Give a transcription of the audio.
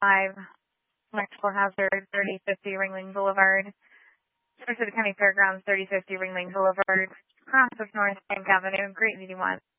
Electrical hazard, 3050 Ringling Boulevard. City County Fairgrounds, 3050 Ringling Boulevard. Cross of North Bank Avenue, Great Meeting 1.